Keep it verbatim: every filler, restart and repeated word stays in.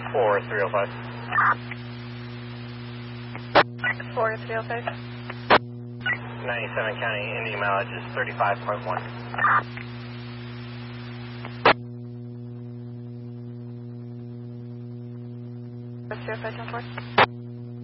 four three oh five. four three oh five. ninety-seven County Indian mileage is thirty-five point one. four three oh five ten four.